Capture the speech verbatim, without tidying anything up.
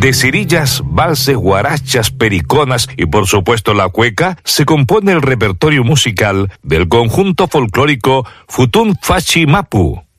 De cirillas, valses, guarachas, periconas y por supuesto la cueca, se compone el repertorio musical del conjunto folclórico Futún Fachi Mapu.